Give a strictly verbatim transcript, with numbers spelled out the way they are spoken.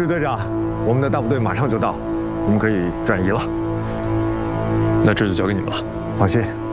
是队长，我们的大部队马上就到，你们可以转移了。 那这就交给你们了。 放心。